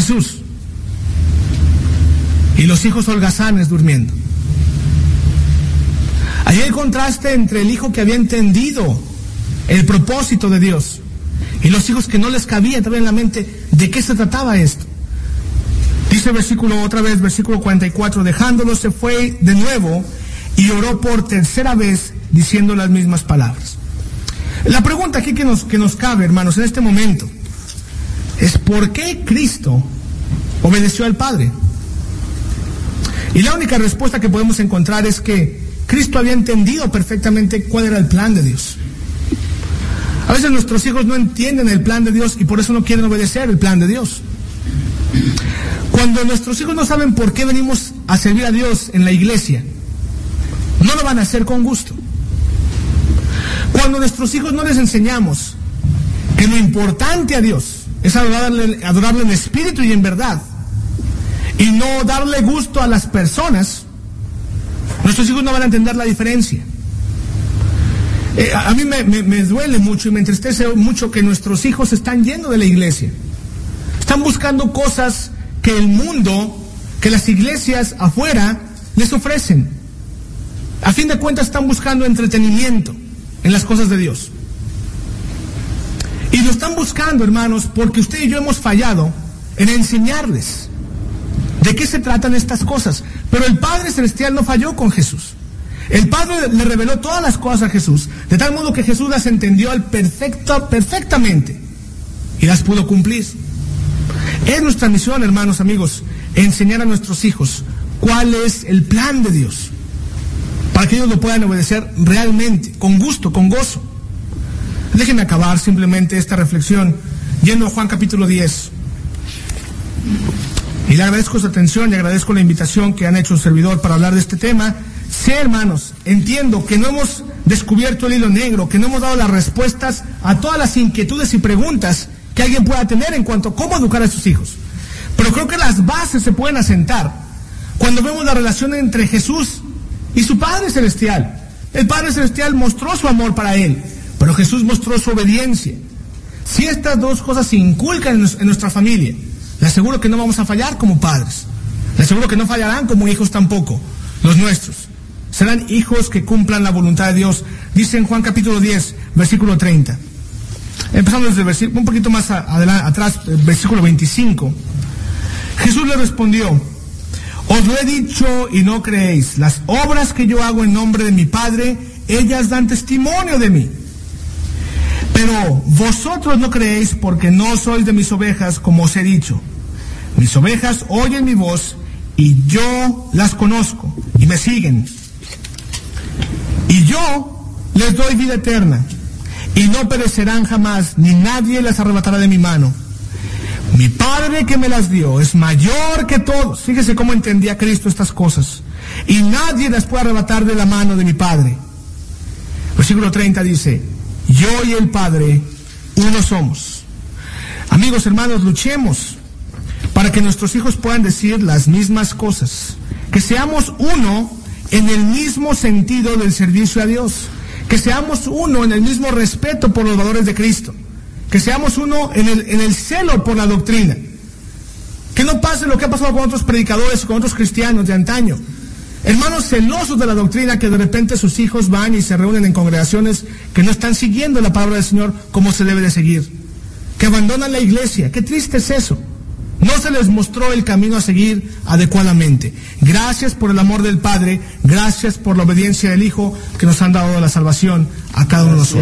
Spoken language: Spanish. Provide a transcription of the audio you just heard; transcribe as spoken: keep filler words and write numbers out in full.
Jesús. Y los hijos holgazanes durmiendo. Ahí hay el contraste entre el hijo que había entendido el propósito de Dios y los hijos que no les cabía todavía en la mente de qué se trataba esto. Dice el versículo, otra vez, versículo cuarenta y cuatro, dejándolo se fue de nuevo y oró por tercera vez diciendo las mismas palabras. La pregunta aquí que nos, que nos cabe, hermanos, en este momento, es ¿por qué Cristo obedeció al Padre? Y la única respuesta que podemos encontrar es que Cristo había entendido perfectamente cuál era el plan de Dios. A veces nuestros hijos no entienden el plan de Dios y por eso no quieren obedecer el plan de Dios. Cuando nuestros hijos no saben por qué venimos a servir a Dios en la iglesia, no lo van a hacer con gusto. Cuando nuestros hijos no les enseñamos que lo importante a Dios es adorarle, adorarle en espíritu y en verdad, y no darle gusto a las personas, nuestros hijos no van a entender la diferencia. Eh, a mí me, me, me duele mucho y me entristece mucho que nuestros hijos están yendo de la iglesia. Están buscando cosas que el mundo, que las iglesias afuera les ofrecen. A fin de cuentas están buscando entretenimiento en las cosas de Dios. Y lo están buscando, hermanos, porque usted y yo hemos fallado en enseñarles de qué se tratan estas cosas. Pero el Padre Celestial no falló con Jesús. El Padre le reveló todas las cosas a Jesús, de tal modo que Jesús las entendió al perfecto, perfectamente y las pudo cumplir. Es nuestra misión, hermanos, amigos, enseñar a nuestros hijos cuál es el plan de Dios, para que ellos lo puedan obedecer realmente, con gusto, con gozo. Déjenme acabar simplemente esta reflexión yendo a Juan capítulo diez. Y le agradezco su atención y agradezco la invitación que han hecho un servidor para hablar de este tema. Sí, hermanos, entiendo que no hemos descubierto el hilo negro, que no hemos dado las respuestas a todas las inquietudes y preguntas que alguien pueda tener en cuanto a cómo educar a sus hijos. Pero creo que las bases se pueden asentar cuando vemos la relación entre Jesús y su Padre Celestial. El Padre Celestial mostró su amor para él, pero Jesús mostró su obediencia. Si estas dos cosas se inculcan en nuestra familia, le aseguro que no vamos a fallar como padres. Le aseguro que no fallarán como hijos tampoco, los nuestros. Serán hijos que cumplan la voluntad de Dios. Dice en Juan capítulo diez, versículo treinta. Empezando desde el versículo, un poquito más adelante, atrás, versículo veinticinco. Jesús le respondió: os lo he dicho y no creéis. Las obras que yo hago en nombre de mi Padre, ellas dan testimonio de mí. Pero vosotros no creéis porque no sois de mis ovejas, como os he dicho. Mis ovejas oyen mi voz y yo las conozco y me siguen. Y yo les doy vida eterna y no perecerán jamás, ni nadie las arrebatará de mi mano. Mi Padre que me las dio es mayor que todos. Fíjese cómo entendía Cristo estas cosas. Y nadie las puede arrebatar de la mano de mi Padre. Versículo treinta dice: yo y el Padre uno somos. Amigos, hermanos, luchemos para que nuestros hijos puedan decir las mismas cosas. Que seamos uno en el mismo sentido del servicio a Dios. Que seamos uno en el mismo respeto por los valores de Cristo. Que seamos uno en el, en el celo por la doctrina. Que no pase lo que ha pasado con otros predicadores, con otros cristianos de antaño. Hermanos celosos de la doctrina, que de repente sus hijos van y se reúnen en congregaciones que no están siguiendo la palabra del Señor como se debe de seguir. Que abandonan la iglesia. Qué triste es eso. No se les mostró el camino a seguir adecuadamente. Gracias por el amor del Padre, gracias por la obediencia del Hijo, que nos han dado la salvación a cada uno de nosotros.